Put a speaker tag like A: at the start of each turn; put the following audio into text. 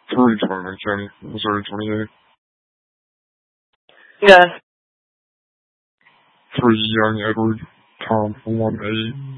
A: 320 County, Missouri 28.
B: Yes.
A: 3 Young Edward, Tom 18.